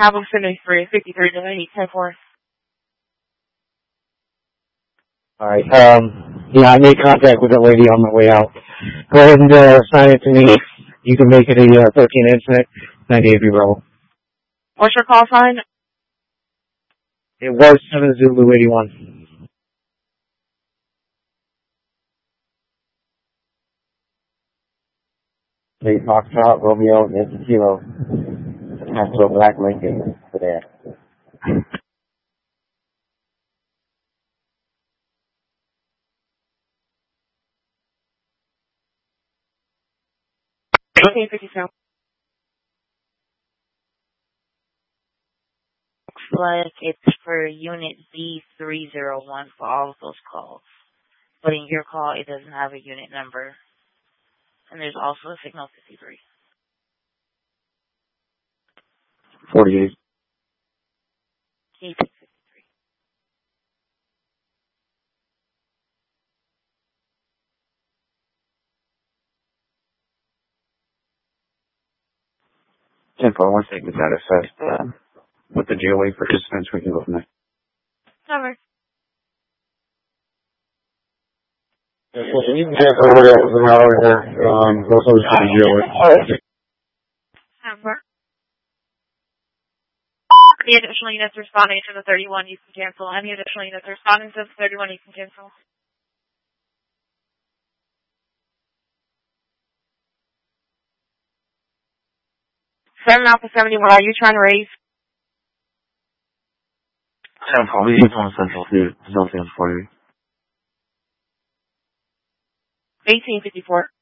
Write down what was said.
Cabo 73, 53 to 10-4. Alright, yeah, I made contact with that lady on my way out. Go ahead and sign it to me. You can make it a 13 incident, 98 Bravo. What's your call sign? It was 7 Zulu 81. They Foxtrot, Romeo, Nancy Kilo. Astro Black Lincoln for there. Okay, 57. Looks like it's for unit B301 for all of those calls. But in your call, it doesn't have a unit number. And there's also a signal 53. 48. K53. 10-4, once they get that assessed, with the GOA participants, we can go from there. Cover. Yeah, so you can check over there with the hour here, those others for the GOA. Cover. The additional units responding to the 31, you can cancel. Any additional units responding to the 31, you can cancel. Seven Alpha 71, are you trying to raise? 10-4, we need one central to zone 40. 1854.